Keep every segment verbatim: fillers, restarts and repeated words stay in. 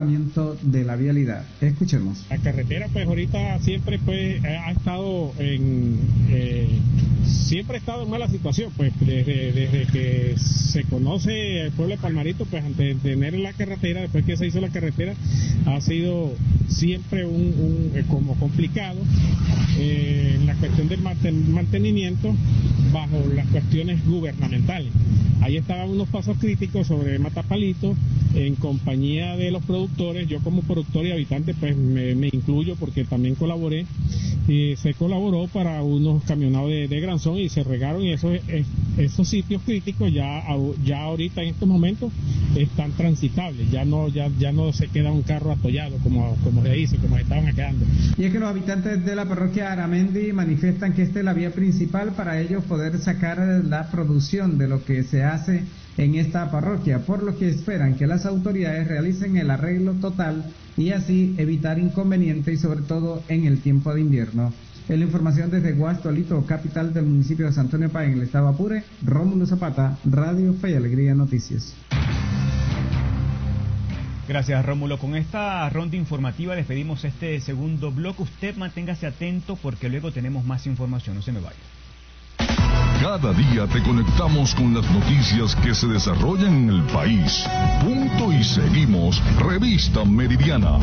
de la vialidad. Escuchemos. La carretera pues ahorita siempre pues ha estado en eh, siempre ha estado en mala situación, pues desde, desde que se conoce el pueblo de Palmarito, pues antes de tener la carretera, después que se hizo la carretera, ha sido siempre un, un eh, como complicado eh, en la cuestión del mantenimiento bajo las cuestiones gubernamentales. Ahí estaban unos pasos críticos sobre Matapalito en compañía de los productores. Yo como productor y habitante pues me, me incluyo porque también colaboré y se colaboró para unos camionados de, de granzón y se regaron, y esos, esos sitios críticos ya, ya ahorita en estos momentos están transitables, ya no, ya, ya no se queda un carro atollado como, como se dice, como estaban quedando. Y es que los habitantes de la parroquia Aramendi manifiestan que esta es la vía principal para ellos poder sacar la producción de lo que se hace en esta parroquia, por lo que esperan que las autoridades realicen el arreglo total y así evitar inconvenientes y sobre todo en el tiempo de invierno. En la información desde Guastolito, capital del municipio de San Antonio Páez, en el estado Apure, Rómulo Zapata, Radio Fe y Alegría Noticias. Gracias, Rómulo. Con esta ronda informativa despedimos este segundo bloque. Usted manténgase atento porque luego tenemos más información, no se me vaya. Cada día te conectamos con las noticias que se desarrollan en el país. Punto y seguimos. Revista Meridiana.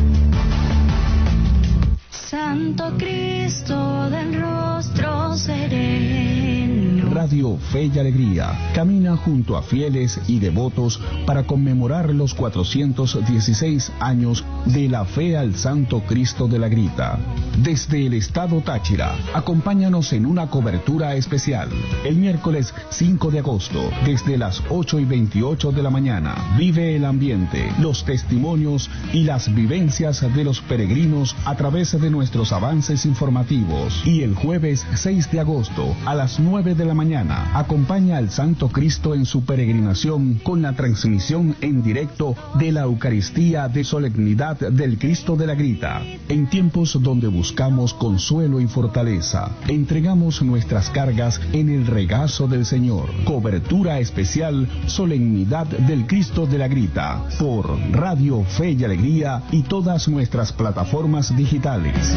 Santo Cristo del rostro sereno. Radio Fe y Alegría camina junto a fieles y devotos para conmemorar los cuatrocientos dieciséis años de la fe al Santo Cristo de la Grita. Desde el estado Táchira, acompáñanos en una cobertura especial. El miércoles cinco de agosto, desde las ocho y veintiocho de la mañana, vive el ambiente, los testimonios y las vivencias de los peregrinos a través de nuestros avances informativos. Y el jueves seis de agosto, a las nueve de la mañana, acompaña al Santo Cristo en su peregrinación con la transmisión en directo de la Eucaristía de Solemnidad del Cristo de la Grita. En tiempos donde buscamos consuelo y fortaleza, entregamos nuestras cargas en el regazo del Señor. Cobertura especial Solemnidad del Cristo de la Grita por Radio Fe y Alegría y todas nuestras plataformas digitales.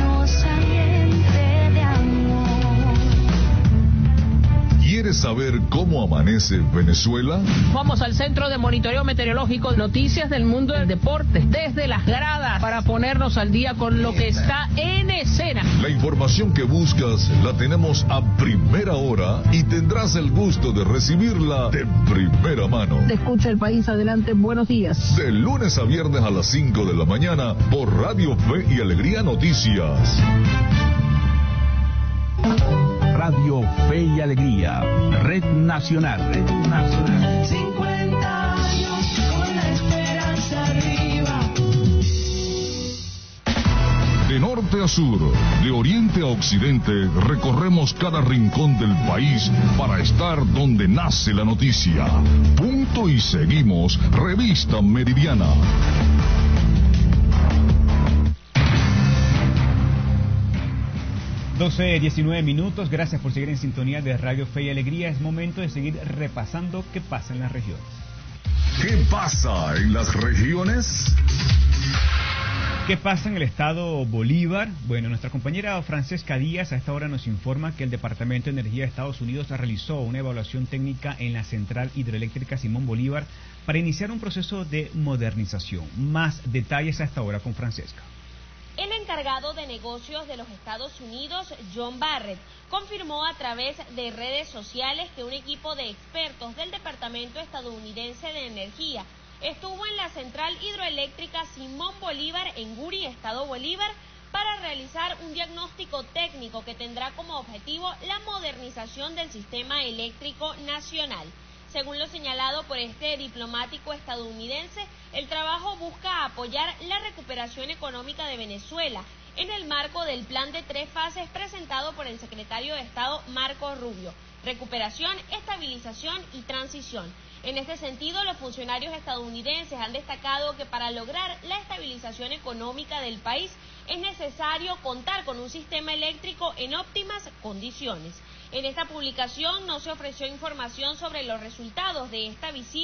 ¿Quieres saber cómo amanece Venezuela? Vamos al Centro de Monitoreo Meteorológico, noticias del mundo del deporte, desde las gradas, para ponernos al día con lo que está en escena. La información que buscas la tenemos a primera hora y tendrás el gusto de recibirla de primera mano. Te escucha el país, adelante, buenos días. De lunes a viernes a las cinco de la mañana por Radio Fe y Alegría Noticias. Radio Fe y Alegría, Red Nacional. Red Nacional. cincuenta años con la esperanza arriba. De norte a sur, de oriente a occidente, recorremos cada rincón del país para estar donde nace la noticia. Punto y seguimos, Revista Meridiana. doce diecinueve minutos, gracias por seguir en sintonía de Radio Fe y Alegría. Es momento de seguir repasando qué pasa en las regiones. ¿Qué pasa en las regiones? ¿Qué pasa en el estado Bolívar? Bueno, nuestra compañera Francesca Díaz a esta hora nos informa que el Departamento de Energía de Estados Unidos realizó una evaluación técnica en la central hidroeléctrica Simón Bolívar para iniciar un proceso de modernización. Más detalles a esta hora con Francesca. El encargado de negocios de los Estados Unidos, John Barrett, confirmó a través de redes sociales que un equipo de expertos del Departamento Estadounidense de Energía estuvo en la central hidroeléctrica Simón Bolívar en Guri, Estado Bolívar, para realizar un diagnóstico técnico que tendrá como objetivo la modernización del sistema eléctrico nacional. Según lo señalado por este diplomático estadounidense, el trabajo busca apoyar la recuperación económica de Venezuela en el marco del plan de tres fases presentado por el secretario de Estado Marco Rubio: recuperación, estabilización y transición. En este sentido, los funcionarios estadounidenses han destacado que para lograr la estabilización económica del país es necesario contar con un sistema eléctrico en óptimas condiciones. En esta publicación no se ofreció información sobre los resultados de esta visita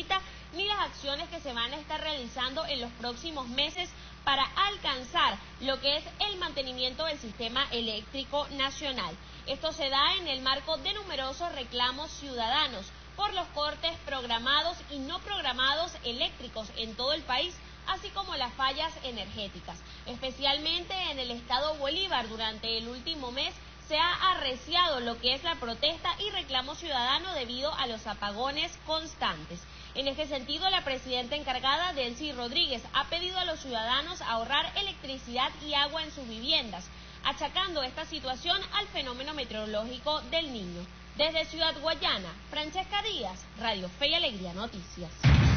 ni las acciones que se van a estar realizando en los próximos meses para alcanzar lo que es el mantenimiento del sistema eléctrico nacional. Esto se da en el marco de numerosos reclamos ciudadanos por los cortes programados y no programados eléctricos en todo el país, así como las fallas energéticas. Especialmente en el estado Bolívar, durante el último mes se ha arreciado lo que es la protesta y reclamo ciudadano debido a los apagones constantes. En este sentido, la presidenta encargada, Delcy Rodríguez, ha pedido a los ciudadanos ahorrar electricidad y agua en sus viviendas, achacando esta situación al fenómeno meteorológico del Niño. Desde Ciudad Guayana, Francesca Díaz, Radio Fe y Alegría Noticias.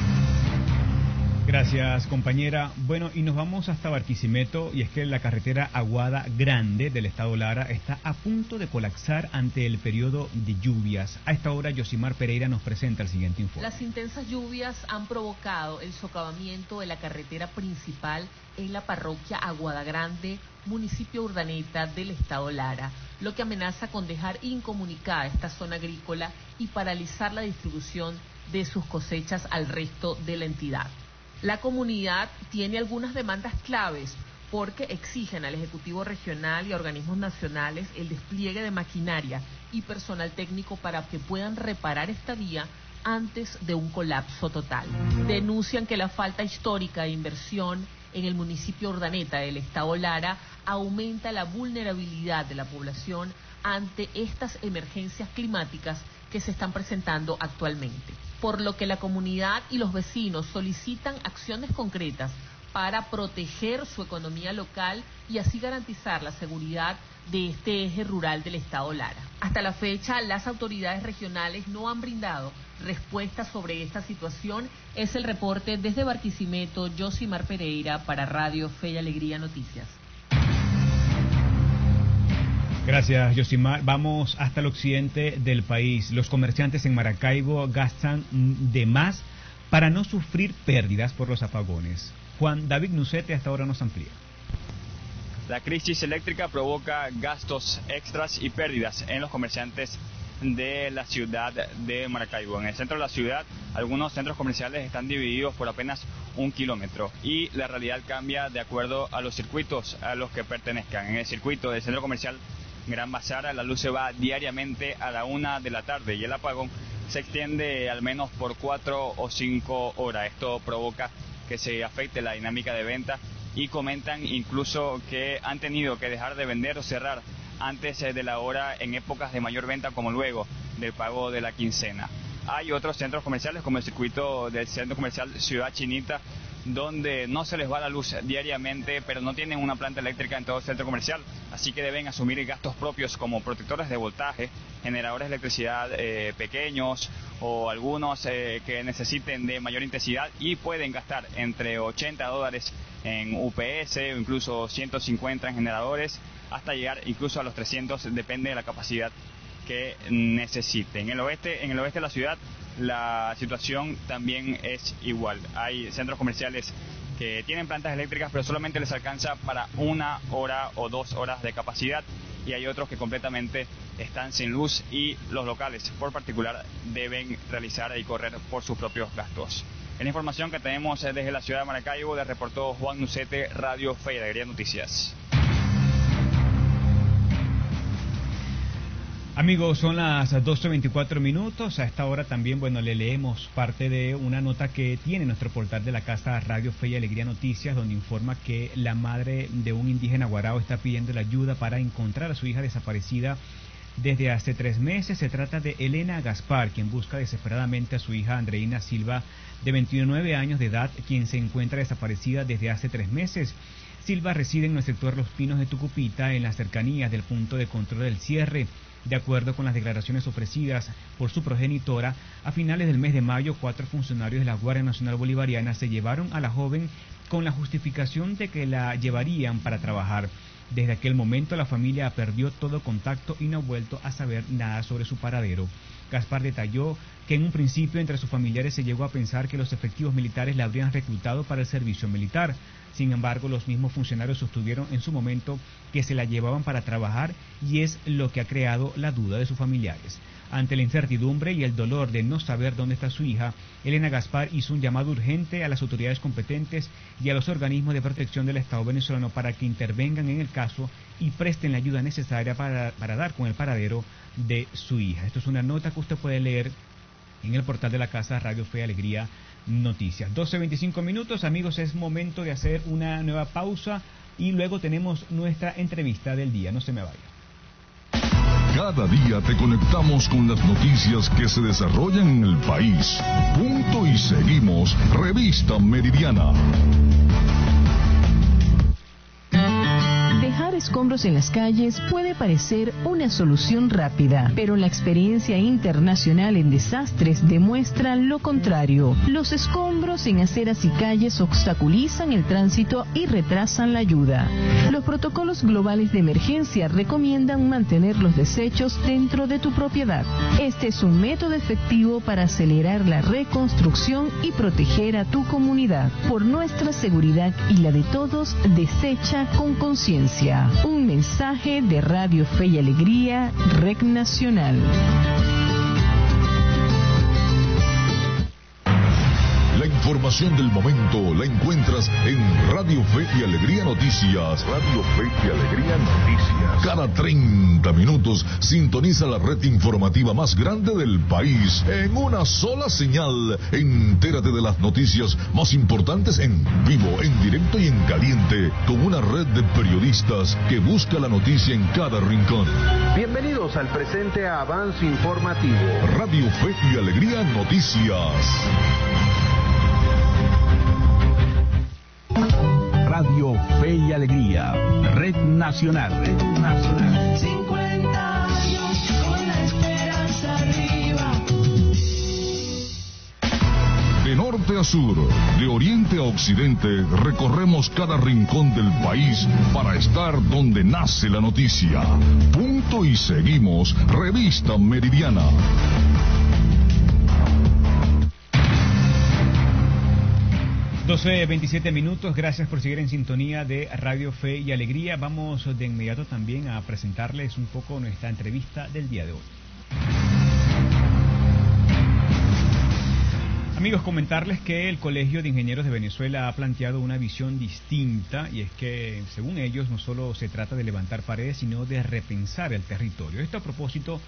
Gracias, compañera. Bueno, y nos vamos hasta Barquisimeto, y es que la carretera Aguada Grande del estado Lara está a punto de colapsar ante el periodo de lluvias. A esta hora, Yosimar Pereira nos presenta el siguiente informe. Las intensas lluvias han provocado el socavamiento de la carretera principal en la parroquia Aguada Grande, municipio Urdaneta del estado Lara, lo que amenaza con dejar incomunicada esta zona agrícola y paralizar la distribución de sus cosechas al resto de la entidad. La comunidad tiene algunas demandas claves porque exigen al Ejecutivo Regional y a organismos nacionales el despliegue de maquinaria y personal técnico para que puedan reparar esta vía antes de un colapso total. Denuncian que la falta histórica de inversión en el municipio Urdaneta del estado Lara aumenta la vulnerabilidad de la población ante estas emergencias climáticas que se están presentando actualmente, por lo que la comunidad y los vecinos solicitan acciones concretas para proteger su economía local y así garantizar la seguridad de este eje rural del estado Lara. Hasta la fecha, las autoridades regionales no han brindado respuestas sobre esta situación. Es el reporte desde Barquisimeto, Yosimar Pereira, para Radio Fe y Alegría Noticias. Gracias, Yosimar. Vamos hasta el occidente del país. Los comerciantes en Maracaibo gastan de más para no sufrir pérdidas por los apagones. Juan David Nucete hasta ahora nos amplía. La crisis eléctrica provoca gastos extras y pérdidas en los comerciantes de la ciudad de Maracaibo. En el centro de la ciudad, algunos centros comerciales están divididos por apenas un kilómetro y la realidad cambia de acuerdo a los circuitos a los que pertenezcan. En el circuito del centro comercial Gran Bazar, la luz se va diariamente a la una de la tarde y el apagón se extiende al menos por cuatro o cinco horas. Esto provoca que se afecte la dinámica de venta y comentan incluso que han tenido que dejar de vender o cerrar antes de la hora en épocas de mayor venta como luego del pago de la quincena. Hay otros centros comerciales como el circuito del centro comercial Ciudad Chinita, donde no se les va la luz diariamente, pero no tienen una planta eléctrica en todo el centro comercial, así que deben asumir gastos propios como protectores de voltaje, generadores de electricidad eh, pequeños o algunos eh, que necesiten de mayor intensidad y pueden gastar entre ochenta dólares en U P S o incluso ciento cincuenta en generadores, hasta llegar incluso a los trescientos, depende de la capacidad que necesiten. En el oeste, en el oeste de la ciudad, la situación también es igual. Hay centros comerciales que tienen plantas eléctricas, pero solamente les alcanza para una hora o dos horas de capacidad, y hay otros que completamente están sin luz y los locales, por particular, deben realizar y correr por sus propios gastos. En la información que tenemos desde la ciudad de Maracaibo, le reportó Juan Nucete, Radio Fe y Alegría Noticias. Amigos, son las doce veinticuatro minutos. A esta hora también, bueno, le leemos parte de una nota que tiene nuestro portal de la casa Radio Fe y Alegría Noticias, donde informa que la madre de un indígena guarao está pidiendo la ayuda para encontrar a su hija desaparecida desde hace tres meses. Se trata de Elena Gaspar, quien busca desesperadamente a su hija Andreina Silva, de veintinueve años de edad, quien se encuentra desaparecida desde hace tres meses. Silva reside en el sector Los Pinos de Tucupita, en las cercanías del punto de control del cierre. De acuerdo con las declaraciones ofrecidas por su progenitora, a finales del mes de mayo, cuatro funcionarios de la Guardia Nacional Bolivariana se llevaron a la joven con la justificación de que la llevarían para trabajar. Desde aquel momento, la familia perdió todo contacto y no ha vuelto a saber nada sobre su paradero. Gaspar detalló que en un principio entre sus familiares se llegó a pensar que los efectivos militares la habrían reclutado para el servicio militar. Sin embargo, los mismos funcionarios sostuvieron en su momento que se la llevaban para trabajar, y es lo que ha creado la duda de sus familiares. Ante la incertidumbre y el dolor de no saber dónde está su hija, Elena Gaspar hizo un llamado urgente a las autoridades competentes y a los organismos de protección del Estado venezolano para que intervengan en el caso y presten la ayuda necesaria para, para dar con el paradero de su hija. Esto es una nota que usted puede leer en el portal de la casa Radio Fe y Alegría Noticias. doce veinticinco minutos, amigos, es momento de hacer una nueva pausa y luego tenemos nuestra entrevista del día. No se me vaya. Cada día te conectamos con las noticias que se desarrollan en el país. Punto y seguimos. Revista Meridiana. Dejar escombros en las calles puede parecer una solución rápida, pero la experiencia internacional en desastres demuestra lo contrario. Los escombros en aceras y calles obstaculizan el tránsito y retrasan la ayuda. Los protocolos globales de emergencia recomiendan mantener los desechos dentro de tu propiedad. Este es un método efectivo para acelerar la reconstrucción y proteger a tu comunidad. Por nuestra seguridad y la de todos, desecha con conciencia. Un mensaje de Radio Fe y Alegría, Red Nacional. La información del momento la encuentras en Radio Fe y Alegría Noticias. Radio Fe y Alegría Noticias. Cada treinta minutos sintoniza la red informativa más grande del país en una sola señal. Entérate de las noticias más importantes en vivo, en directo y en caliente, con una red de periodistas que busca la noticia en cada rincón. Bienvenidos al presente avance informativo. Radio Fe y Alegría Noticias. Radio Fe y Alegría, Red Nacional. Red Nacional. cincuenta años con la esperanza arriba. De norte a sur, de oriente a occidente, recorremos cada rincón del país para estar donde nace la noticia. Punto y seguimos. Revista Meridiana. doce veintisiete minutos, gracias por seguir en sintonía de Radio Fe y Alegría. Vamos de inmediato también a presentarles un poco nuestra entrevista del día de hoy. Amigos, comentarles que el Colegio de Ingenieros de Venezuela ha planteado una visión distinta, y es que, según ellos, no solo se trata de levantar paredes, sino de repensar el territorio. Esto a propósito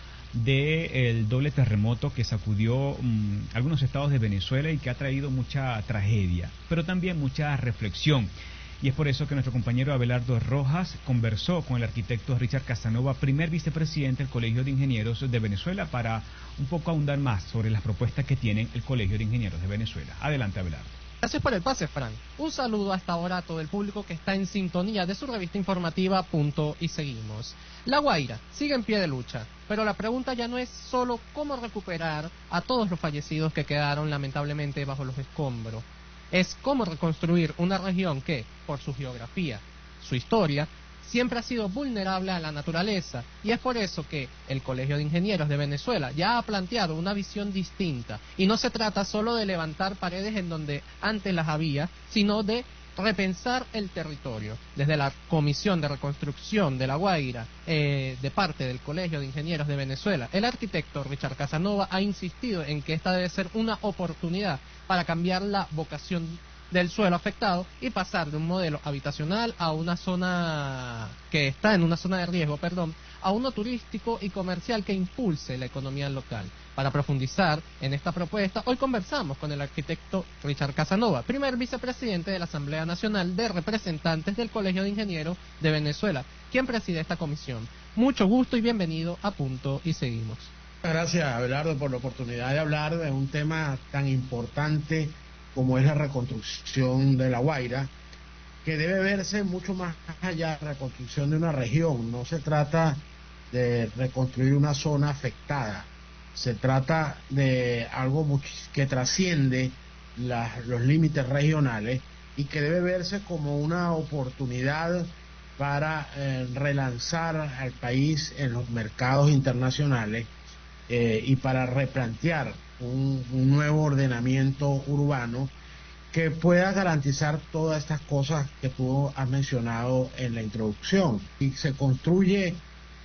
del doble terremoto que sacudió um, algunos estados de Venezuela y que ha traído mucha tragedia, pero también mucha reflexión. Y es por eso que nuestro compañero Abelardo Rojas conversó con el arquitecto Richard Casanova, primer vicepresidente del Colegio de Ingenieros de Venezuela, para un poco ahondar más sobre las propuestas que tiene el Colegio de Ingenieros de Venezuela. Adelante, Abelardo. Gracias por el pase, Fran. Un saludo hasta ahora a todo el público que está en sintonía de su revista informativa Punto y Seguimos. La Guaira sigue en pie de lucha, pero la pregunta ya no es solo cómo recuperar a todos los fallecidos que quedaron lamentablemente bajo los escombros. Es cómo reconstruir una región que, por su geografía, su historia, siempre ha sido vulnerable a la naturaleza, y es por eso que el Colegio de Ingenieros de Venezuela ya ha planteado una visión distinta, y no se trata solo de levantar paredes en donde antes las había, sino de repensar el territorio. Desde la Comisión de Reconstrucción de La Guaira, eh, de parte del Colegio de Ingenieros de Venezuela, el arquitecto Richard Casanova ha insistido en que esta debe ser una oportunidad para cambiar la vocación del suelo afectado y pasar de un modelo habitacional a una zona que está en una zona de riesgo, perdón, a uno turístico y comercial que impulse la economía local. Para profundizar en esta propuesta, hoy conversamos con el arquitecto Richard Casanova, primer vicepresidente de la Asamblea Nacional de Representantes del Colegio de Ingenieros de Venezuela, quien preside esta comisión. Mucho gusto y bienvenido a Punto y Seguimos. Gracias, Abelardo, por la oportunidad de hablar de un tema tan importante como es la reconstrucción de La Guaira, que debe verse mucho más allá de la reconstrucción de una región. No se trata de reconstruir una zona afectada, se trata de algo que trasciende la, los límites regionales y que debe verse como una oportunidad para eh, relanzar al país en los mercados internacionales eh, y para replantear un, un nuevo ordenamiento urbano que pueda garantizar todas estas cosas que tú has mencionado en la introducción. Y se construye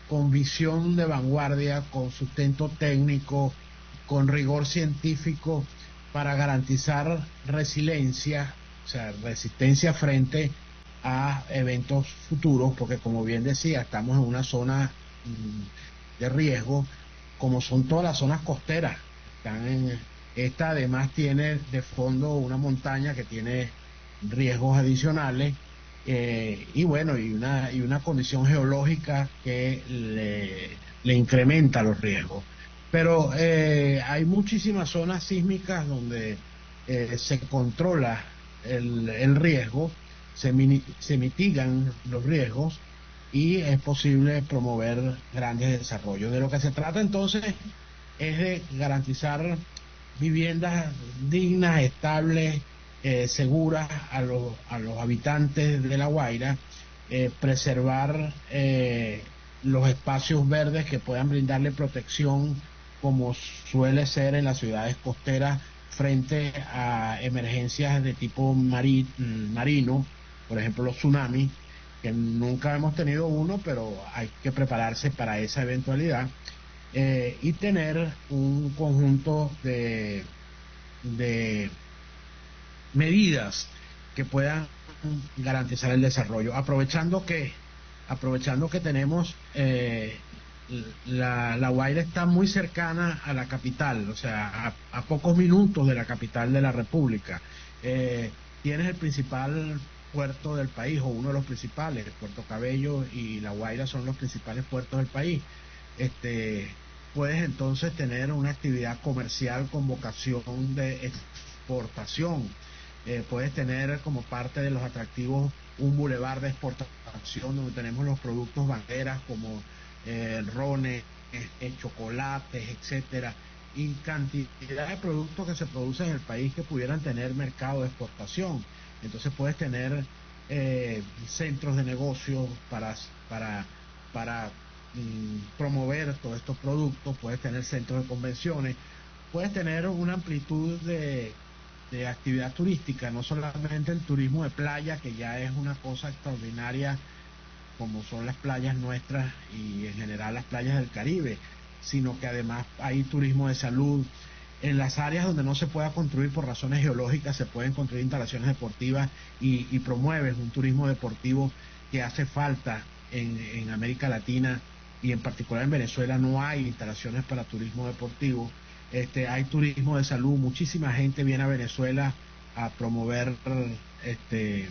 con visión de vanguardia, con sustento técnico, con rigor científico, para garantizar resiliencia, o sea, resistencia frente a eventos futuros, porque como bien decía, estamos en una zona de riesgo, como son todas las zonas costeras. Están en, esta además tiene de fondo una montaña que tiene riesgos adicionales, eh, y bueno, y una, y una condición geológica que le, le incrementa los riesgos. Pero eh, hay muchísimas zonas sísmicas donde eh, se controla el, el riesgo, se, mini, se mitigan los riesgos y es posible promover grandes desarrollos. De lo que se trata entonces es de garantizar viviendas dignas, estables, eh, seguras a los, a los habitantes de La Guaira, eh, preservar eh, los espacios verdes que puedan brindarle protección, como suele ser en las ciudades costeras, frente a emergencias de tipo mari, marino, por ejemplo los tsunamis, que nunca hemos tenido uno, pero hay que prepararse para esa eventualidad, eh, y tener un conjunto de, de medidas que puedan garantizar el desarrollo, aprovechando que aprovechando que tenemos eh, La, la Guaira está muy cercana a la capital, o sea, a, a pocos minutos de la capital de la República. Eh, tienes el principal puerto del país, o uno de los principales, Puerto Cabello y La Guaira son los principales puertos del país. Este, puedes entonces tener una actividad comercial con vocación de exportación. Eh, puedes tener como parte de los atractivos un bulevar de exportación donde tenemos los productos banderas como Eh, rones, eh, chocolates, etcétera, y cantidad de productos que se producen en el país que pudieran tener mercado de exportación. Entonces puedes tener eh, centros de negocio para para para mm, promover todos estos productos, puedes tener centros de convenciones, puedes tener una amplitud de, de actividad turística, no solamente el turismo de playa, que ya es una cosa extraordinaria como son las playas nuestras y en general las playas del Caribe, sino que además hay turismo de salud. En las áreas donde no se pueda construir por razones geológicas se pueden construir instalaciones deportivas y, y promueves un turismo deportivo que hace falta en, en América Latina, y en particular en Venezuela no hay instalaciones para turismo deportivo. Este, hay turismo de salud, muchísima gente viene a Venezuela a promover este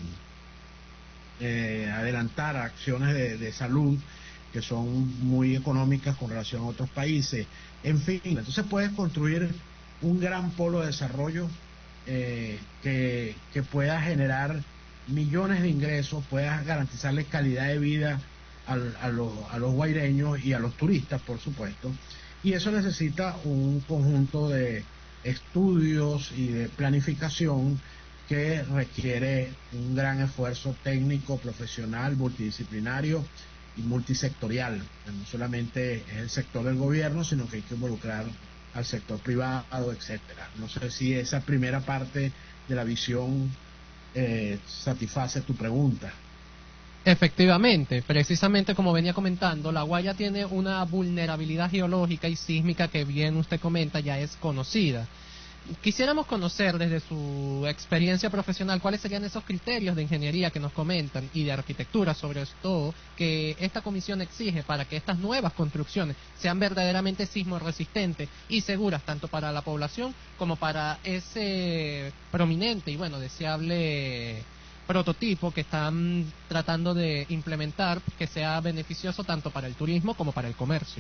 Eh, adelantar acciones de, de salud que son muy económicas con relación a otros países. En fin, entonces puedes construir un gran polo de desarrollo eh, que, que pueda generar millones de ingresos, pueda garantizarle calidad de vida a, a, los, a los guaireños y a los turistas, por supuesto, y eso necesita un conjunto de estudios y de planificación que requiere un gran esfuerzo técnico, profesional, multidisciplinario y multisectorial. No solamente es el sector del gobierno, sino que hay que involucrar al sector privado, etcétera. No sé si esa primera parte de la visión eh, satisface tu pregunta. Efectivamente, precisamente como venía comentando, La Guaira tiene una vulnerabilidad geológica y sísmica que bien usted comenta ya es conocida. Quisiéramos conocer desde su experiencia profesional cuáles serían esos criterios de ingeniería que nos comentan y de arquitectura, sobre todo, que esta comisión exige para que estas nuevas construcciones sean verdaderamente sismo resistentes y seguras tanto para la población como para ese prominente y bueno deseable prototipo que están tratando de implementar, que sea beneficioso tanto para el turismo como para el comercio.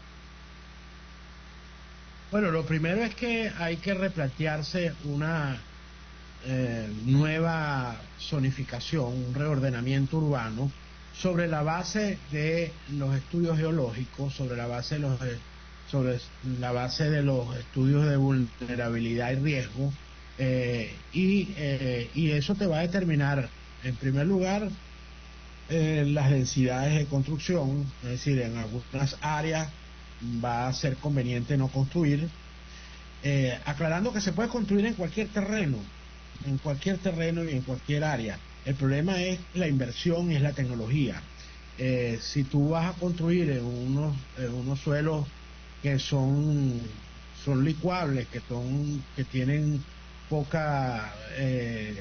Bueno, lo primero es que hay que replantearse una eh, nueva zonificación, un reordenamiento urbano sobre la base de los estudios geológicos, sobre la base de los sobre la base de los estudios de vulnerabilidad y riesgo, eh, y eh, y eso te va a determinar en primer lugar eh, las densidades de construcción, es decir, en algunas áreas va a ser conveniente no construir, eh, aclarando que se puede construir en cualquier terreno, en cualquier terreno y en cualquier área. El problema es la inversión y es la tecnología. eh, si tú vas a construir en unos, en unos suelos que son, son licuables, que, son, que tienen poca eh,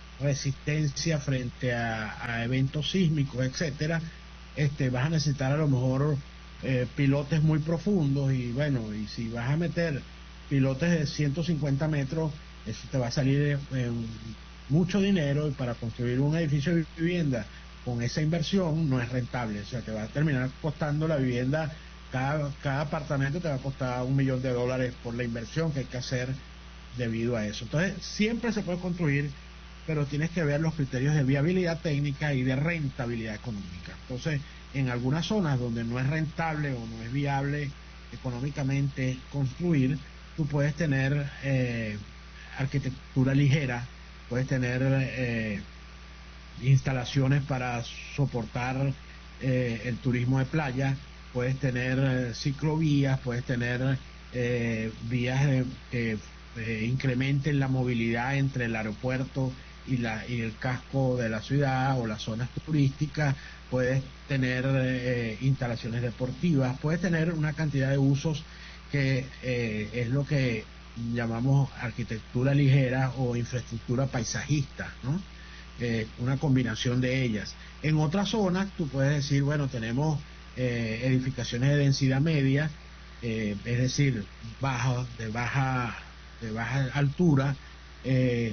resistencia frente a, a eventos sísmicos, etcétera, este, vas a necesitar a lo mejor eh, pilotes muy profundos, y bueno, y si vas a meter pilotes de ciento cincuenta metros, eso te va a salir eh, mucho dinero, y para construir un edificio de vivienda con esa inversión no es rentable. O sea, te va a terminar costando la vivienda, cada, cada apartamento te va a costar un millón de dólares por la inversión que hay que hacer debido a eso. Entonces, siempre se puede construir, pero tienes que ver los criterios de viabilidad técnica y de rentabilidad económica. Entonces, en algunas zonas donde no es rentable o no es viable económicamente construir, tú puedes tener eh, arquitectura ligera, puedes tener eh, instalaciones para soportar eh, el turismo de playa, puedes tener eh, ciclovías, puedes tener eh, vías de, que eh, incrementen la movilidad entre el aeropuerto y, la, y el casco de la ciudad o las zonas turísticas, puedes tener eh, instalaciones deportivas, puedes tener una cantidad de usos que eh, es lo que llamamos arquitectura ligera o infraestructura paisajista, ¿no? Eh, una combinación de ellas. En otras zonas tú puedes decir, bueno, tenemos eh, edificaciones de densidad media, eh, es decir, baja, de baja, de baja altura, eh,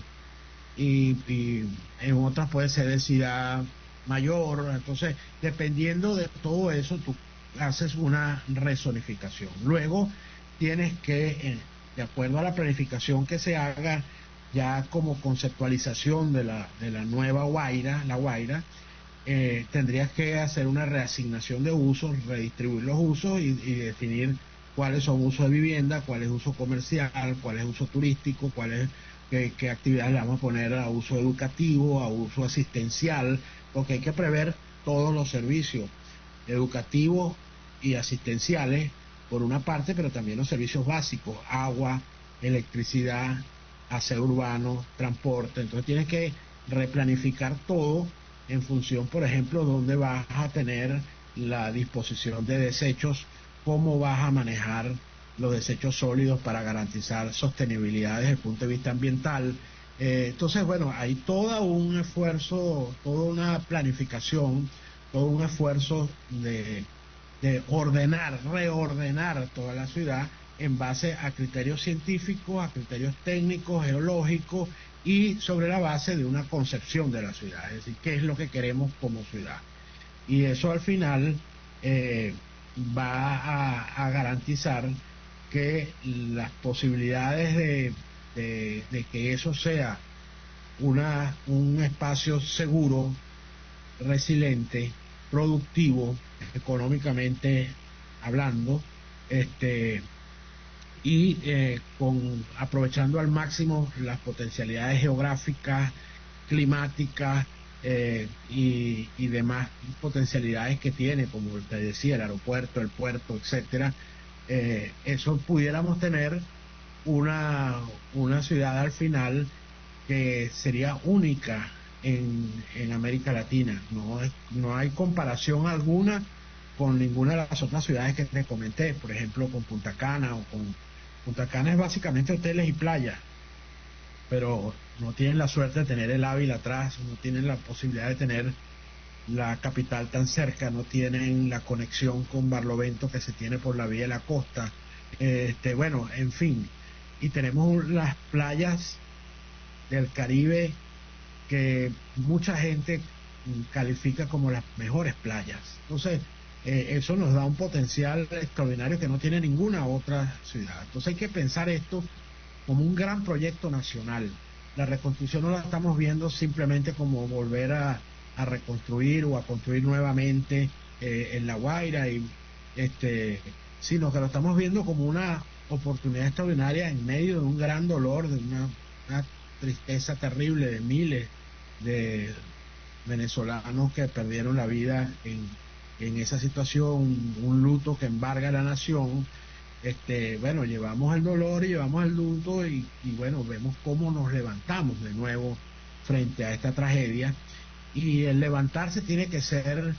y, y en otras puede ser densidad mayor. Entonces, dependiendo de todo eso, tú haces una rezonificación. Luego tienes que, eh, de acuerdo a la planificación que se haga, ya como conceptualización de la, de la nueva Guaira, la Guaira, eh, tendrías que hacer una reasignación de usos, redistribuir los usos y, y definir cuáles son usos de vivienda, cuál es uso comercial, cuál es uso turístico, cuál es, qué, qué actividades le vamos a poner a uso educativo, a uso asistencial, porque hay que prever todos los servicios educativos y asistenciales por una parte, pero también los servicios básicos, agua, electricidad, aseo urbano, transporte. Entonces tienes que replanificar todo en función, por ejemplo, dónde vas a tener la disposición de desechos, cómo vas a manejar los desechos sólidos para garantizar sostenibilidad desde el punto de vista ambiental. Eh, entonces, bueno, hay todo un esfuerzo, toda una planificación, todo un esfuerzo de, de ordenar, reordenar toda la ciudad en base a criterios científicos, a criterios técnicos, geológicos, y sobre la base de una concepción de la ciudad, es decir, qué es lo que queremos como ciudad. Y eso al final eh, va a, a garantizar que las posibilidades de, de, de que eso sea una, un espacio seguro, resiliente, productivo, económicamente hablando, este y eh, con aprovechando al máximo las potencialidades geográficas, climáticas eh, y, y demás potencialidades que tiene, como te decía, el aeropuerto, el puerto, etcétera. Eh, eso pudiéramos tener una, una ciudad al final que sería única en, en América Latina. No, es, no hay comparación alguna con ninguna de las otras ciudades que te comenté, por ejemplo con Punta Cana o con Punta Cana es básicamente hoteles y playas, pero no tienen la suerte de tener el Ávila atrás, no tienen la posibilidad de tener la capital tan cerca, no tienen la conexión con Barlovento que se tiene por la vía de la costa, este, bueno, en fin, y tenemos las playas del Caribe que mucha gente califica como las mejores playas. Entonces, Eh, eso nos da un potencial extraordinario que no tiene ninguna otra ciudad. Entonces hay que pensar esto como un gran proyecto nacional. La reconstrucción no la estamos viendo simplemente como volver a, a reconstruir o a construir nuevamente eh, en La Guaira, y, este, sino que lo estamos viendo como una oportunidad extraordinaria en medio de un gran dolor, de una, una tristeza terrible de miles de venezolanos que perdieron la vida en en esa situación, un luto que embarga a la nación. Este, bueno, llevamos el dolor y llevamos el luto y, y bueno, vemos cómo nos levantamos de nuevo frente a esta tragedia, y el levantarse tiene que ser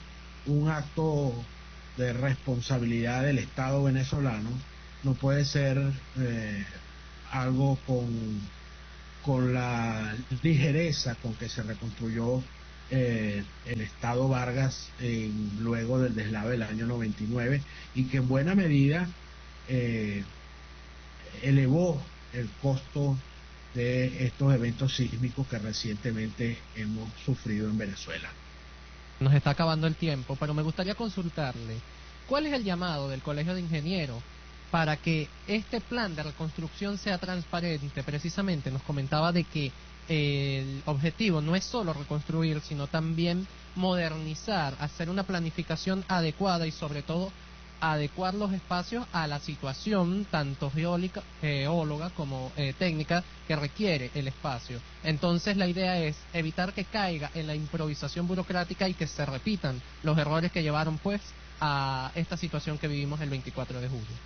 un acto de responsabilidad del Estado venezolano, no puede ser eh, algo con, con la ligereza con que se reconstruyó eh, el Estado Vargas en, luego del deslave del año noventa y nueve, y que en buena medida eh, elevó el costo de estos eventos sísmicos que recientemente hemos sufrido en Venezuela. Nos está acabando el tiempo, pero me gustaría consultarle, ¿cuál es el llamado del Colegio de Ingenieros para que este plan de reconstrucción sea transparente? Precisamente nos comentaba de que eh, el objetivo no es solo reconstruir, sino también modernizar, hacer una planificación adecuada y sobre todo adecuar los espacios a la situación tanto geólica, geóloga como eh, técnica que requiere el espacio. Entonces la idea es evitar que caiga en la improvisación burocrática y que se repitan los errores que llevaron pues a esta situación que vivimos el veinticuatro de julio.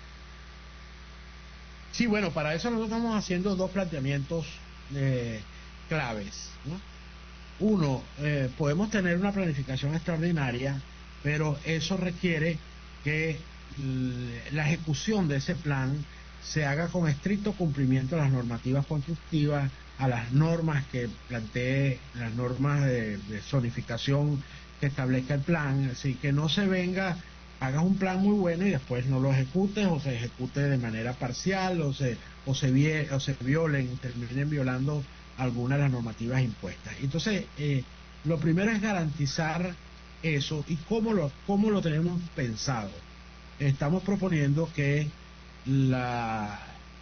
Sí, bueno, para eso nosotros estamos haciendo dos planteamientos eh, claves, ¿no? Uno, eh, podemos tener una planificación extraordinaria, pero eso requiere que la ejecución de ese plan se haga con estricto cumplimiento a las normativas constructivas, a las normas que plantee, las normas de, de zonificación que establezca el plan, así que no se venga, hagas un plan muy bueno y después no lo ejecutes, o se ejecute de manera parcial, o se, o se, vie, o se violen, terminen violando algunas de las normativas impuestas. Entonces, eh, lo primero es garantizar eso. ¿Y cómo lo, cómo lo tenemos pensado? Estamos proponiendo que la,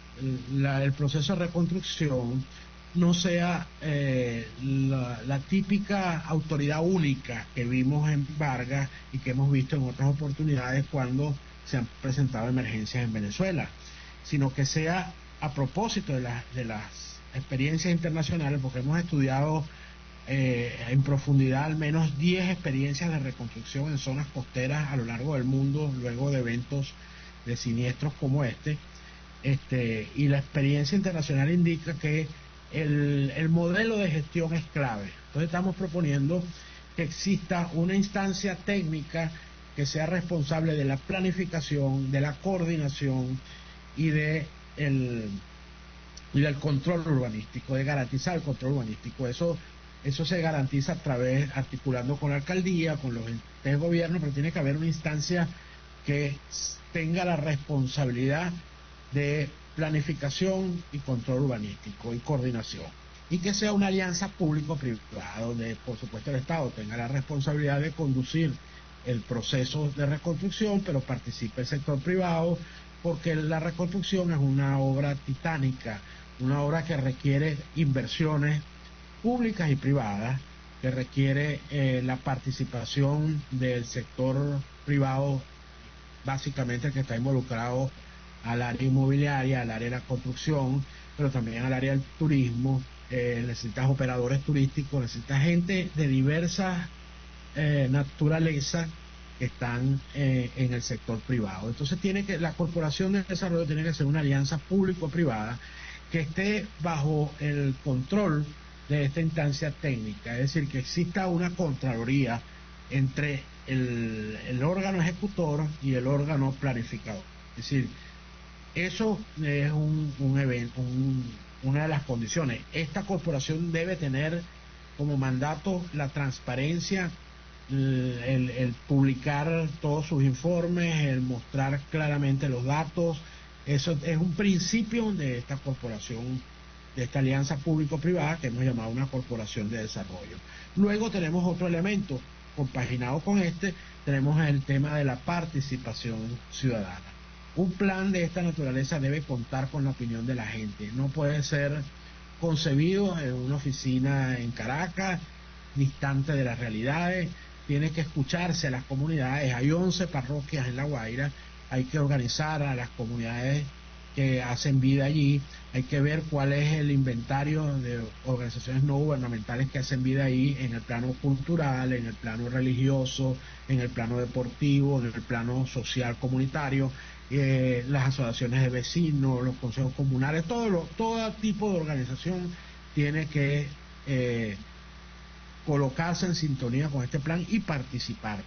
la, el proceso de reconstrucción no sea eh, la, la típica autoridad única que vimos en Vargas y que hemos visto en otras oportunidades cuando se han presentado emergencias en Venezuela, sino que sea a propósito de, la, de las experiencias internacionales, porque hemos estudiado Eh, en profundidad al menos diez experiencias de reconstrucción en zonas costeras a lo largo del mundo luego de eventos de siniestros como este, este y la experiencia internacional indica que el, el modelo de gestión es clave. Entonces estamos proponiendo que exista una instancia técnica que sea responsable de la planificación, de la coordinación y de el, y del control urbanístico, de garantizar el control urbanístico. Eso Eso se garantiza a través, articulando con la alcaldía, con los entes de gobierno, pero tiene que haber una instancia que tenga la responsabilidad de planificación y control urbanístico y coordinación. Y que sea una alianza público-privada, donde por supuesto el Estado tenga la responsabilidad de conducir el proceso de reconstrucción, pero participe el sector privado, porque la reconstrucción es una obra titánica, una obra que requiere inversiones públicas y privadas, que requiere eh, la participación del sector privado, básicamente el que está involucrado al área inmobiliaria, al área de la construcción, pero también al área del turismo. Eh, necesitas operadores turísticos, necesitas gente de diversa eh, naturaleza que están eh, en el sector privado. Entonces tiene que la Corporación de Desarrollo tiene que ser una alianza público-privada que esté bajo el control de esta instancia técnica, es decir, que exista una contraloría entre el, el órgano ejecutor y el órgano planificador. Es decir, eso es un, un evento, un, una de las condiciones. Esta corporación debe tener como mandato la transparencia, el, el, el publicar todos sus informes, el mostrar claramente los datos. Eso es un principio de esta corporación, de esta alianza público-privada que hemos llamado una corporación de desarrollo. Luego tenemos otro elemento compaginado con este, tenemos el tema de la participación ciudadana. Un plan de esta naturaleza debe contar con la opinión de la gente, no puede ser concebido en una oficina en Caracas, distante de las realidades, tiene que escucharse a las comunidades. Hay once parroquias en La Guaira, hay que organizar a las comunidades que hacen vida allí, hay que ver cuál es el inventario de organizaciones no gubernamentales que hacen vida ahí en el plano cultural, en el plano religioso, en el plano deportivo, en el plano social comunitario, eh, las asociaciones de vecinos, los consejos comunales, todo, lo, todo tipo de organización tiene que eh, colocarse en sintonía con este plan y participar.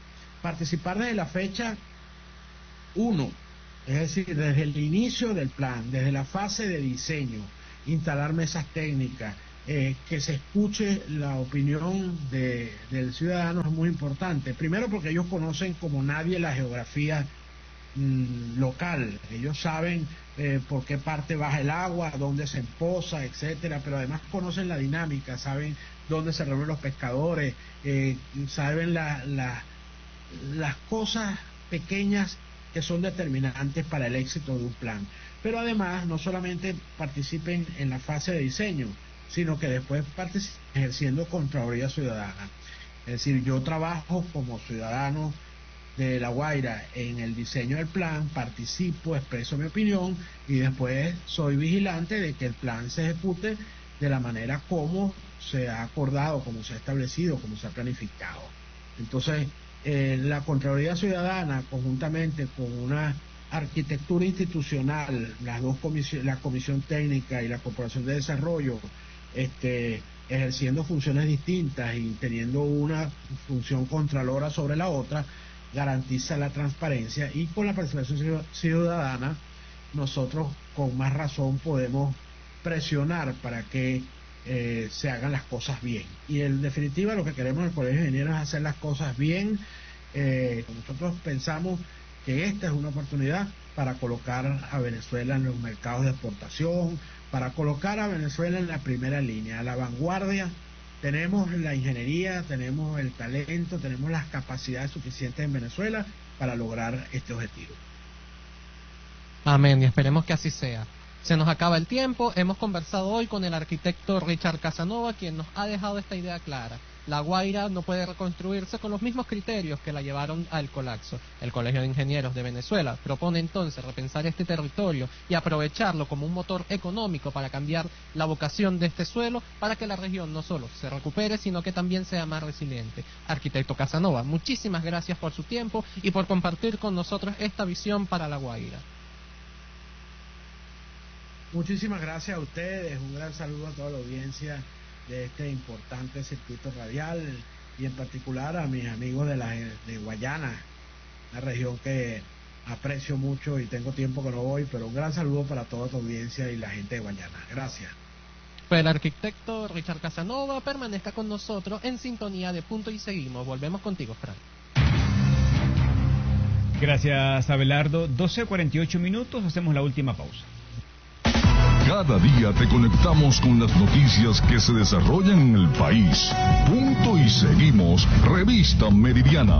participar desde la fecha uno, es decir, desde el inicio del plan, desde la fase de diseño, instalar mesas técnicas, eh, que se escuche la opinión de, del ciudadano es muy importante. Primero porque ellos conocen como nadie la geografía mmm, local, ellos saben eh, por qué parte baja el agua, dónde se empoza, etcétera, pero además conocen la dinámica, saben dónde se reúnen los pescadores, eh, saben la, la, las cosas pequeñas que son determinantes para el éxito de un plan. Pero además no solamente participen en la fase de diseño, sino que después participen ejerciendo Contraloría Ciudadana. Es decir, yo trabajo como ciudadano de La Guaira en el diseño del plan, participo, expreso mi opinión y después soy vigilante de que el plan se ejecute de la manera como se ha acordado, como se ha establecido, como se ha planificado. Entonces, eh, la Contraloría Ciudadana, conjuntamente con una arquitectura institucional, las dos comisiones, la Comisión Técnica y la Corporación de Desarrollo, este, ejerciendo funciones distintas y teniendo una función contralora sobre la otra, garantiza la transparencia, y con la participación ciudadana nosotros con más razón podemos presionar para que eh, se hagan las cosas bien. Y en definitiva lo que queremos en el Colegio de Ingenieros es hacer las cosas bien. Eh, nosotros pensamos que esta es una oportunidad para colocar a Venezuela en los mercados de exportación, para colocar a Venezuela en la primera línea, a la vanguardia. Tenemos la ingeniería, tenemos el talento, tenemos las capacidades suficientes en Venezuela para lograr este objetivo. Amén, y esperemos que así sea. Se nos acaba el tiempo. Hemos conversado hoy con el arquitecto Richard Casanova, quien nos ha dejado esta idea clara. La Guaira no puede reconstruirse con los mismos criterios que la llevaron al colapso. El Colegio de Ingenieros de Venezuela propone entonces repensar este territorio y aprovecharlo como un motor económico para cambiar la vocación de este suelo, para que la región no solo se recupere, sino que también sea más resiliente. Arquitecto Casanova, muchísimas gracias por su tiempo y por compartir con nosotros esta visión para La Guaira. Muchísimas gracias a ustedes, un gran saludo a toda la audiencia de este importante circuito radial y en particular a mis amigos de la de Guayana, una región que aprecio mucho y tengo tiempo que no voy, pero un gran saludo para toda tu audiencia y la gente de Guayana. Gracias. Pues el arquitecto Richard Casanova permanezca con nosotros en sintonía de Punto y Seguimos. Volvemos contigo, Frank. Gracias, Abelardo. doce cuarenta y ocho minutos, hacemos la última pausa. Cada día te conectamos con las noticias que se desarrollan en el país. Punto y Seguimos, Revista Meridiana.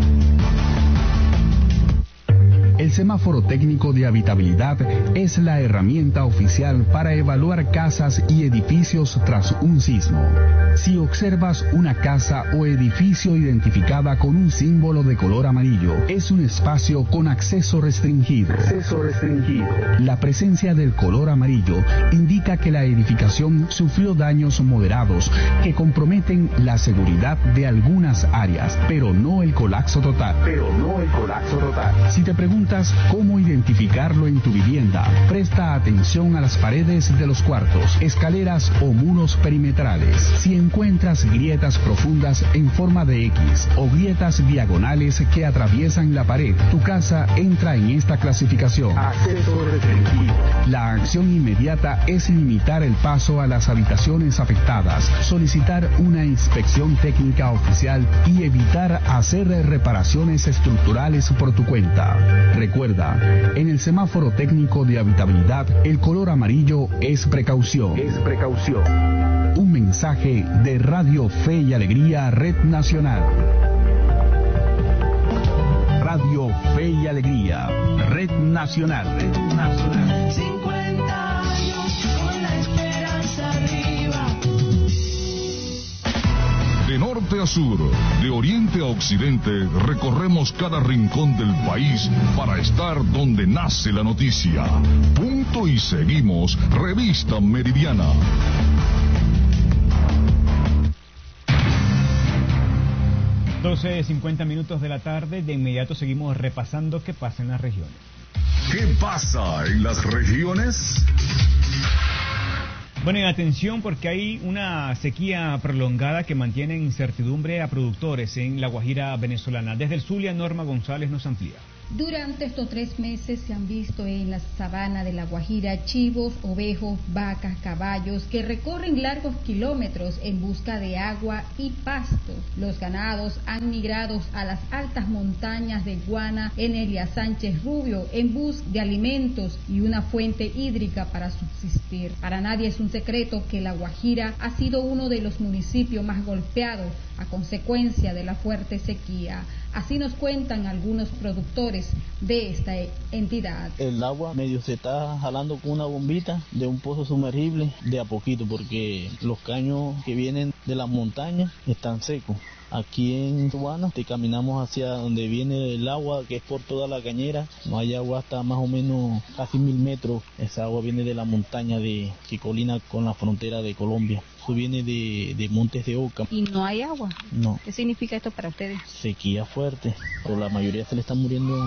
El semáforo técnico de habitabilidad es la herramienta oficial para evaluar casas y edificios tras un sismo. Si observas una casa o edificio identificada con un símbolo de color amarillo, es un espacio con acceso restringido. Acceso restringido. La presencia del color amarillo indica que la edificación sufrió daños moderados que comprometen la seguridad de algunas áreas, pero no el colapso total. Pero no el colapso total. Si te preguntas cómo identificarlo en tu vivienda, presta atención a las paredes de los cuartos, escaleras o muros perimetrales. Si encuentras grietas profundas en forma de X o grietas diagonales que atraviesan la pared, tu casa entra en esta clasificación. Acceso restringido. La acción inmediata es limitar el paso a las habitaciones afectadas, solicitar una inspección técnica oficial y evitar hacer reparaciones estructurales por tu cuenta. Recuerda, en el semáforo técnico de habitabilidad, el color amarillo es precaución. Es precaución. Un mensaje de Radio Fe y Alegría, Red Nacional. Radio Fe y Alegría, Red Nacional. Red Nacional. cincuenta años con la esperanza arriba. De norte a sur, de oriente a occidente, recorremos cada rincón del país para estar donde nace la noticia. Punto y Seguimos, Revista Meridiana. doce cincuenta minutos de la tarde, de inmediato seguimos repasando qué pasa en las regiones. ¿Qué pasa en las regiones? Bueno, y atención porque hay una sequía prolongada que mantiene incertidumbre a productores en La Guajira venezolana. Desde el Zulia, Norma González nos amplía. Durante estos tres meses se han visto en la sabana de La Guajira chivos, ovejos, vacas, caballos que recorren largos kilómetros en busca de agua y pasto. Los ganados han migrado a las altas montañas de Guana en Elia Sánchez Rubio en busca de alimentos y una fuente hídrica para subsistir. Para nadie es un secreto que La Guajira ha sido uno de los municipios más golpeados a consecuencia de la fuerte sequía. Así nos cuentan algunos productores de esta entidad. El agua medio se está jalando con una bombita de un pozo sumergible de a poquito porque los caños que vienen de las montañas están secos. Aquí en Guana te caminamos hacia donde viene el agua, que es por toda la cañera. No hay agua hasta más o menos casi mil metros. Esa agua viene de la montaña de que colina con la frontera de Colombia. Eso viene de, de Montes de Oca. ¿Y no hay agua? No. ¿Qué significa esto para ustedes? Sequía fuerte, pero la mayoría se le están muriendo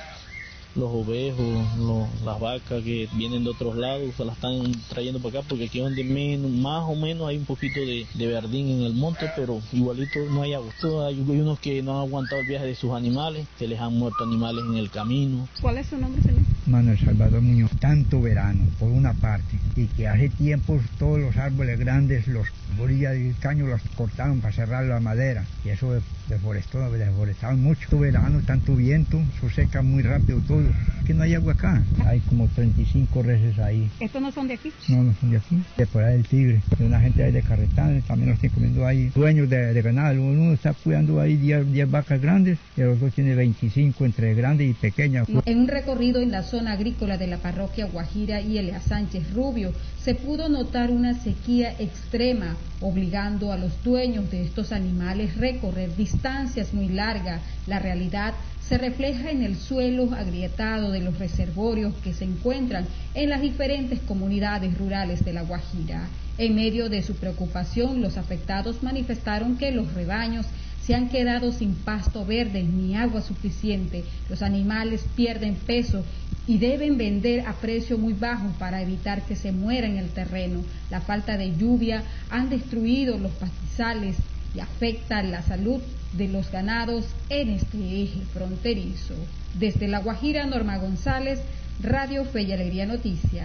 los ovejos, los, las vacas que vienen de otros lados, se las están trayendo para acá porque aquí es donde menos, más o menos hay un poquito de, de verdín en el monte, pero igualito no hay agua. Hay, hay unos que no han aguantado el viaje de sus animales, se les han muerto animales en el camino. ¿Cuál es su nombre, señor? Manuel Salvador Muñoz. Tanto verano, por una parte, y que hace tiempo todos los árboles grandes, los borillas del caño los cortaron para cerrar la madera, y eso deforestó, deforestaron mucho. Tanto verano, tanto viento, eso seca muy rápido todo. Que no hay agua acá. Hay como treinta y cinco reses ahí. ¿Estos no son de aquí? No, no son de aquí. De por ahí del Tigre. De una gente ahí de Carretán, también los tienen comiendo ahí. Dueños de, de ganado. Uno está cuidando ahí diez vacas grandes y el otro tiene veinticinco entre grandes y pequeñas. En un recorrido en la zona agrícola de la parroquia Guajira y Elia Sánchez Rubio, se pudo notar una sequía extrema, obligando a los dueños de estos animales a recorrer distancias muy largas. La realidad se refleja en el suelo agrietado de los reservorios que se encuentran en las diferentes comunidades rurales de La Guajira. En medio de su preocupación, los afectados manifestaron que los rebaños se han quedado sin pasto verde ni agua suficiente. Los animales pierden peso y deben vender a precio muy bajo para evitar que se mueran en el terreno. La falta de lluvia han destruido los pastizales y afecta la salud de los ganados en este eje fronterizo. Desde La Guajira, Norma González, Radio Fe y Alegría Noticias.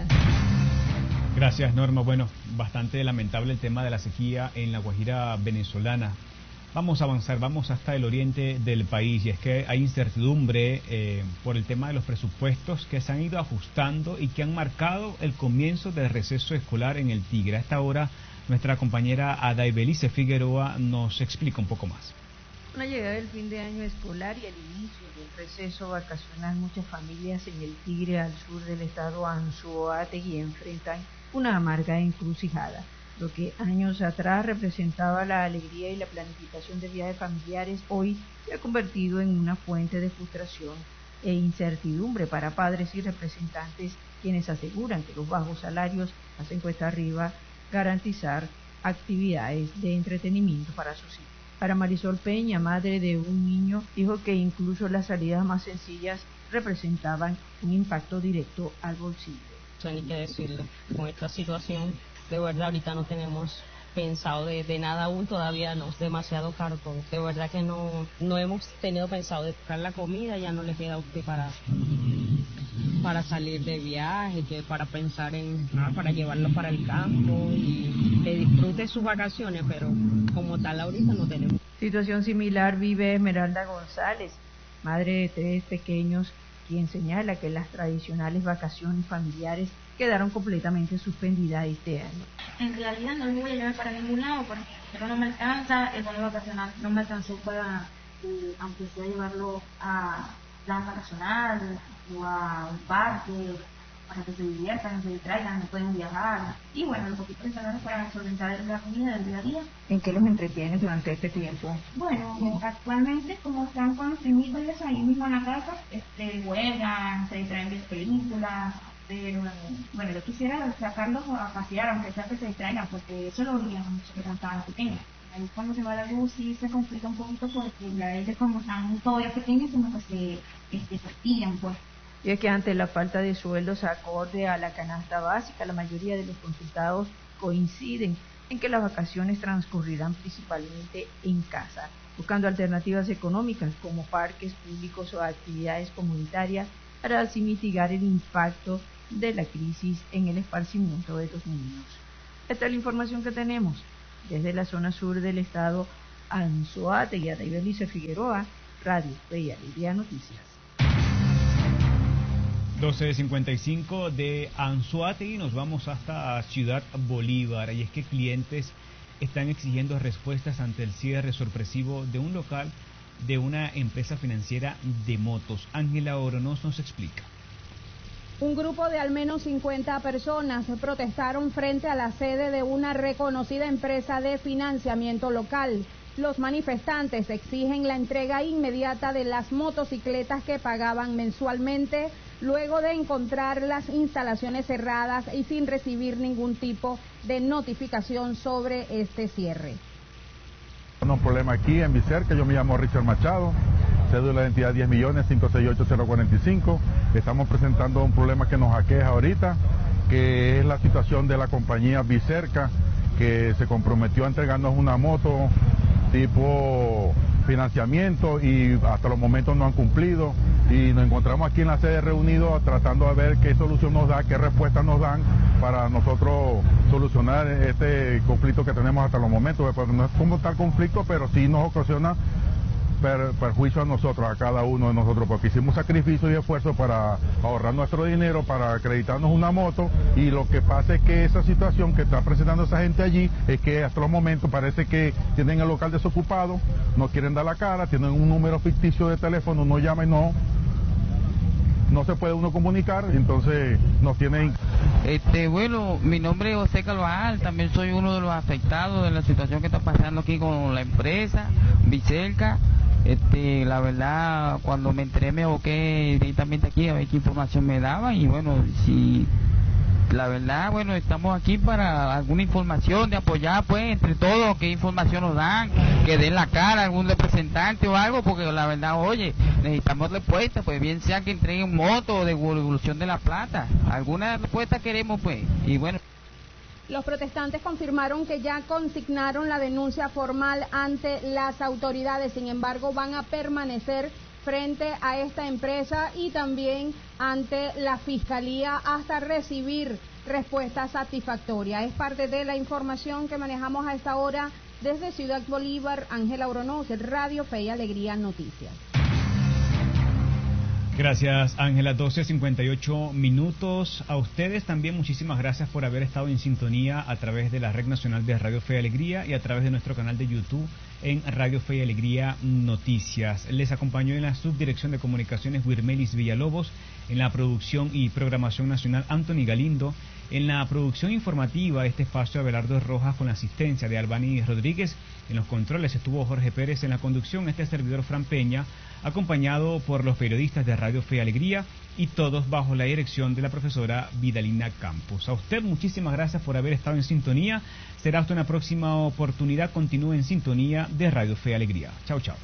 Gracias, Norma. Bueno, bastante lamentable el tema de la sequía en La Guajira venezolana. Vamos a avanzar, vamos hasta el oriente del país, y es que hay incertidumbre eh, por el tema de los presupuestos que se han ido ajustando y que han marcado el comienzo del receso escolar en el Tigre. A esta hora, nuestra compañera Adaibelice Figueroa nos explica un poco más. Con la llegada del fin de año escolar y el inicio del receso vacacional, muchas familias en el Tigre, al sur del estado Anzoátegui, enfrentan una amarga encrucijada. Lo que años atrás representaba la alegría y la planificación de viajes familiares, hoy se ha convertido en una fuente de frustración e incertidumbre para padres y representantes, quienes aseguran que los bajos salarios hacen cuesta arriba garantizar actividades de entretenimiento para sus hijos. Para Marisol Peña, madre de un niño, dijo que incluso las salidas más sencillas representaban un impacto directo al bolsillo. Hay que decirlo, con esta situación, de verdad ahorita no tenemos pensado de, de nada aún, todavía no, es demasiado caro todo. De verdad que no, no hemos tenido pensado de buscar la comida, ya no le queda a usted para, para salir de viaje, que para pensar en, ah, para llevarlo para el campo y que disfrute sus vacaciones, pero como tal ahorita no tenemos. Situación similar vive Esmeralda González, madre de tres pequeños, quien señala que las tradicionales vacaciones familiares quedaron completamente suspendidas este año. En realidad no lo voy a llevar para ningún lado porque no me alcanza, el bono vacacional no me alcanzó para, eh, aunque sea llevarlo a plan vacacional o a un parque, para que se diviertan, se distraigan, no pueden viajar. Y bueno, los poquitos salarios para solventar la comida del día a día. ¿En qué los entretienes durante este tiempo? Bueno, actualmente como están con los primitos ahí mismo en la casa, este, juegan, se distraen de películas. Pero bueno, yo quisiera sacarlos a pasear, aunque sea que se distraigan, porque eso lo obligan mucho que estaban pequeños. Ahí cuando se va la luz sí se complica un poquito porque ya ellos como están todavía pequeños, como que se este, fastidian, pues. Y es que ante la falta de sueldos acorde a la canasta básica, la mayoría de los consultados coinciden en que las vacaciones transcurrirán principalmente en casa, buscando alternativas económicas como parques públicos o actividades comunitarias para así mitigar el impacto de la crisis en el esparcimiento de los niños. Esta es la información que tenemos desde la zona sur del estado Anzoátegui. Belice Figueroa, Radio Fe y Alegría Noticias. doce cincuenta y cinco de Anzoátegui, nos vamos hasta Ciudad Bolívar, y es que clientes están exigiendo respuestas ante el cierre sorpresivo de un local de una empresa financiera de motos. Ángela Oronoz nos explica. Un grupo de al menos cincuenta personas protestaron frente a la sede de una reconocida empresa de financiamiento local. Los manifestantes exigen la entrega inmediata de las motocicletas que pagaban mensualmente, luego de encontrar las instalaciones cerradas y sin recibir ningún tipo de notificación sobre este cierre. Un problema aquí en Vicerca. Yo me llamo Richard Machado, cédula de identidad diez millones cinco seis ocho cero cuatro cinco. Estamos presentando un problema que nos aqueja ahorita, que es la situación de la compañía Vicerca, que se comprometió a entregarnos una moto tipo financiamiento y hasta los momentos no han cumplido, y nos encontramos aquí en la sede reunidos tratando de ver qué solución nos da, qué respuesta nos dan para nosotros solucionar este conflicto que tenemos hasta los momentos. Pues no es como tal conflicto, pero sí nos ocasiona per, perjuicio a nosotros, a cada uno de nosotros, porque hicimos sacrificio y esfuerzo para ahorrar nuestro dinero, para acreditarnos una moto, y lo que pasa es que esa situación que está presentando esa gente allí es que hasta los momentos parece que tienen el local desocupado, no quieren dar la cara, tienen un número ficticio de teléfono, uno llama y no no se puede uno comunicar, entonces nos tienen... Este, bueno, mi nombre es José Carvajal, también soy uno de los afectados de la situación que está pasando aquí con la empresa Vicerca. Este, la verdad, cuando me enteré me aboqué directamente aquí a ver qué información me daban, y bueno, si la verdad, bueno, estamos aquí para alguna información, de apoyar pues entre todos, qué información nos dan, que den la cara a algún representante o algo, porque la verdad, oye, necesitamos respuesta, pues bien sea que entreguen moto o devolución de la plata, alguna respuesta queremos pues, y bueno. Los protestantes confirmaron que ya consignaron la denuncia formal ante las autoridades, sin embargo van a permanecer frente a esta empresa y también ante la Fiscalía hasta recibir respuesta satisfactoria. Es parte de la información que manejamos a esta hora desde Ciudad Bolívar. Ángela Oronoz, Radio Fe y Alegría Noticias. Gracias, Ángela. doce cincuenta y ocho minutos. A ustedes también muchísimas gracias por haber estado en sintonía a través de la Red Nacional de Radio Fe y Alegría y a través de nuestro canal de YouTube en Radio Fe y Alegría Noticias. Les acompañó en la subdirección de comunicaciones Wirmelis Villalobos, en la producción y programación nacional Anthony Galindo, en la producción informativa este espacio Abelardo Rojas con la asistencia de Albani Rodríguez, en los controles estuvo Jorge Pérez, en la conducción este servidor Fran Peña, acompañado por los periodistas de Radio Fe y Alegría y todos bajo la dirección de la profesora Vidalina Campos. A usted muchísimas gracias por haber estado en sintonía. Será hasta una próxima oportunidad. Continúe en sintonía de Radio Fe y Alegría. Chao, chao.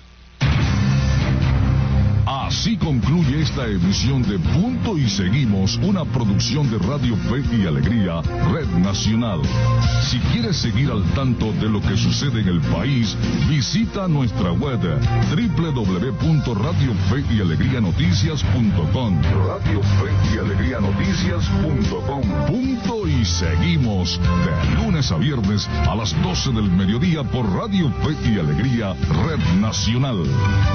Así concluye esta emisión de Punto y Seguimos, una producción de Radio Fe y Alegría, Red Nacional. Si quieres seguir al tanto de lo que sucede en el país, visita nuestra web doble u doble u doble u punto radio fe y alegría noticias punto com. Radio Fe y Alegría Noticias punto com. Punto y Seguimos, de lunes a viernes a las doce del mediodía por Radio Fe y Alegría, Red Nacional.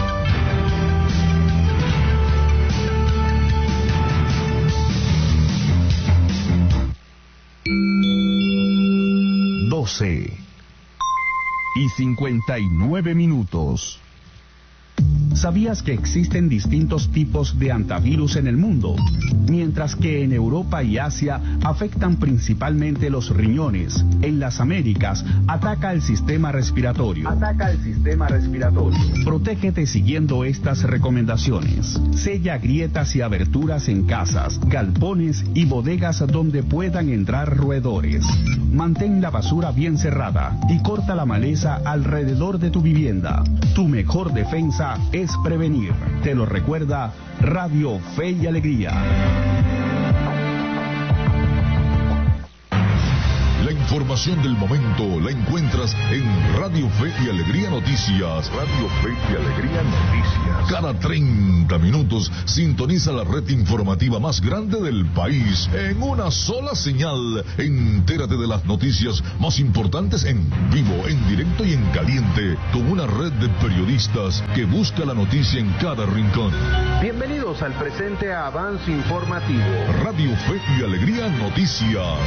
doce y cincuenta y nueve minutos. ¿Sabías que existen distintos tipos de antivirus en el mundo? Mientras que en Europa y Asia afectan principalmente los riñones, en las Américas ataca el sistema respiratorio. Ataca el sistema respiratorio. Protégete siguiendo estas recomendaciones. Sella grietas y aberturas en casas, galpones y bodegas donde puedan entrar roedores. Mantén la basura bien cerrada y corta la maleza alrededor de tu vivienda. Tu mejor defensa es prevenir. Te lo recuerda Radio Fe y Alegría. Le información del momento la encuentras en Radio Fe y Alegría Noticias. Radio Fe y Alegría Noticias. Cada treinta minutos sintoniza la red informativa más grande del país en una sola señal. Entérate de las noticias más importantes en vivo, en directo y en caliente, con una red de periodistas que busca la noticia en cada rincón. Bienvenidos al presente avance informativo. Radio Fe y Alegría Noticias.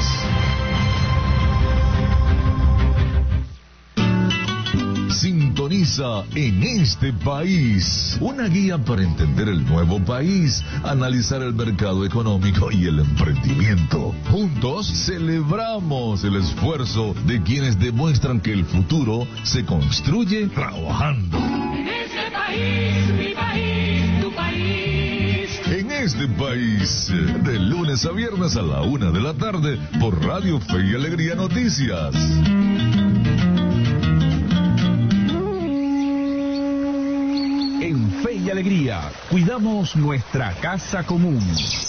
Sintoniza En Este País, una guía para entender el nuevo país, analizar el mercado económico y el emprendimiento. Juntos celebramos el esfuerzo de quienes demuestran que el futuro se construye trabajando. En este país, mi país, tu país. En Este País, de lunes a viernes a la una de la tarde, por Radio Fe y Alegría Noticias. En Fe y Alegría, cuidamos nuestra casa común.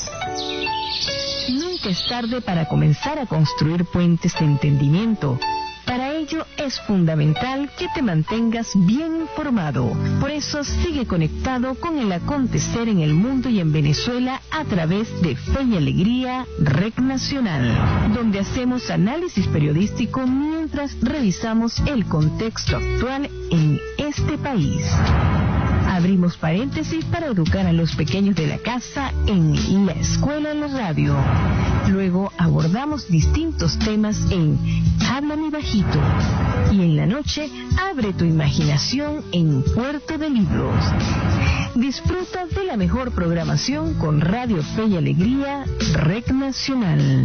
Nunca es tarde para comenzar a construir puentes de entendimiento. Para ello es fundamental que te mantengas bien informado. Por eso sigue conectado con el acontecer en el mundo y en Venezuela a través de Fe y Alegría Red Nacional, donde hacemos análisis periodístico mientras revisamos el contexto actual en este país. Abrimos paréntesis para educar a los pequeños de la casa en La Escuela de la Radio. Luego abordamos distintos temas en Háblame Bajito. Y en la noche, abre tu imaginación en Puerto de Libros. Disfruta de la mejor programación con Radio Fe y Alegría Red Nacional.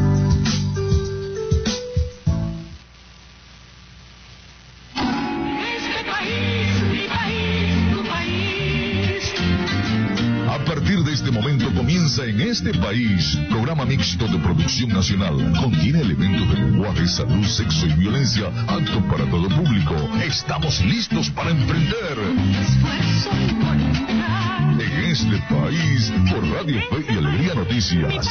A partir de este momento comienza En Este País, programa mixto de producción nacional. Contiene elementos de lenguaje, salud, sexo y violencia, apto para todo público. Estamos listos para emprender. En Este País, por Radio Fe y Alegría Noticias.